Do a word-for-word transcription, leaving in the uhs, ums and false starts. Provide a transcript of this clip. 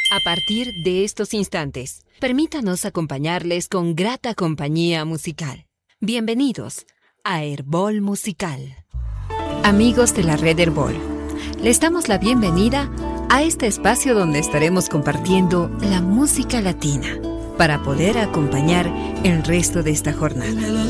A partir de estos instantes, permítanos acompañarles con grata compañía musical. Bienvenidos a Herbol Musical. Amigos de la red Herbol, les damos la bienvenida a este espacio donde estaremos compartiendo la música latina para poder acompañar el resto de esta jornada.